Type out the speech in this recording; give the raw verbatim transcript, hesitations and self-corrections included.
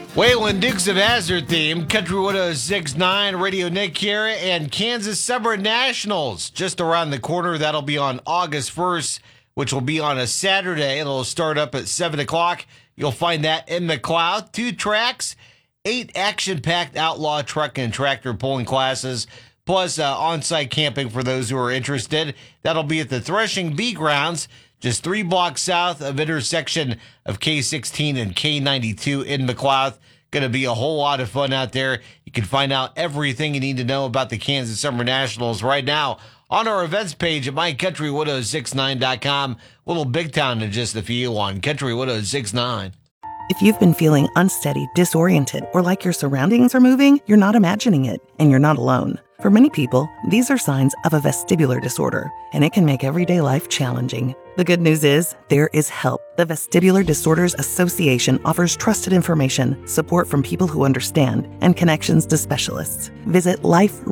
Waylon Dukes of Hazzard theme, Country one oh six point nine, Radio Nick here, and Kansas Summer Nationals just around the corner. That'll be on August first, which will be on a Saturday. It'll start up at seven o'clock. You'll find that in McLeod. Two tracks, eight action-packed outlaw truck and tractor pulling classes, plus uh, on-site camping for those who are interested. That'll be at the Threshing Bee Grounds, just three blocks south of intersection of K sixteen and K ninety-two in McLeod. Going to be a whole lot of fun out there. You can find out everything you need to know about the Kansas Summer Nationals right now on our events page at my country one oh six nine dot com. Little Big Town in just a few on Country one oh six nine. If you've been feeling unsteady, disoriented, or like your surroundings are moving, you're not imagining it, and you're not alone. For many people, these are signs of a vestibular disorder, and it can make everyday life challenging. The good news is, there is help. The Vestibular Disorders Association offers trusted information, support from people who understand, and connections to specialists. Visit life